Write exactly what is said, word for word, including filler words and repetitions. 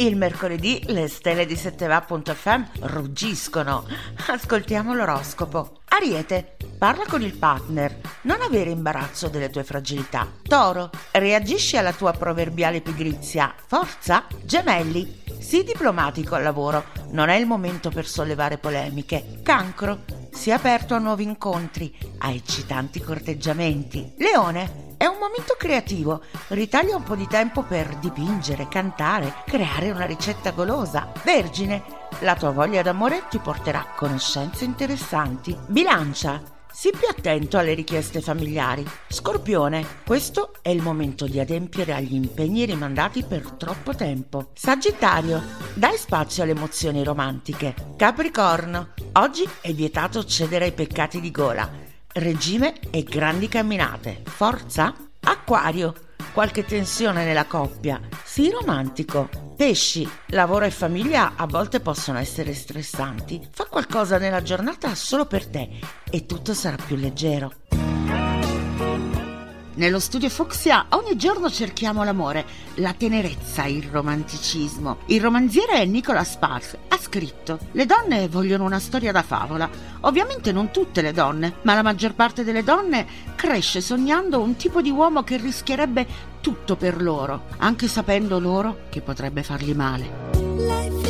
Il mercoledì le stelle di sette va punto effe emme ruggiscono. Ascoltiamo l'oroscopo. Ariete, parla con il partner, non avere imbarazzo delle tue fragilità. Toro, reagisci alla tua proverbiale pigrizia. Forza. Gemelli, sii diplomatico al lavoro, non è il momento per sollevare polemiche. Cancro, sii aperto a nuovi incontri, a eccitanti corteggiamenti. Leone, è un momento creativo, ritaglia un po' di tempo per dipingere, cantare, creare una ricetta golosa. Vergine, la tua voglia d'amore ti porterà a conoscenze interessanti. Bilancia, sii più attento alle richieste familiari. Scorpione, questo è il momento di adempiere agli impegni rimandati per troppo tempo. Sagittario, dai spazio alle emozioni romantiche. Capricorno, oggi è vietato cedere ai peccati di gola. Regime e grandi camminate. Forza. Acquario, qualche tensione nella coppia, sii romantico. Pesci, lavoro e famiglia a volte possono essere stressanti. Fa qualcosa nella giornata solo per te e tutto sarà più leggero. Nello studio Fucsia ogni giorno cerchiamo l'amore, la tenerezza, il romanticismo. Il romanziere Nicholas Sparks ha scritto: le donne vogliono una storia da favola. Ovviamente non tutte le donne, ma la maggior parte delle donne cresce sognando un tipo di uomo che rischierebbe tutto per loro, anche sapendo loro che potrebbe fargli male.